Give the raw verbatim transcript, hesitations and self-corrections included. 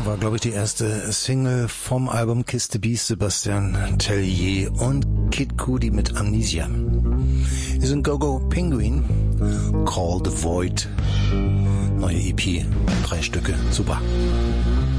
war, glaube ich, die erste Single vom Album Kiss the Beast, Sebastian Tellier und Kid Cudi mit Amnesia. Wir sind Go-Go Penguin, Call the Void, neue E P, drei Stücke, super.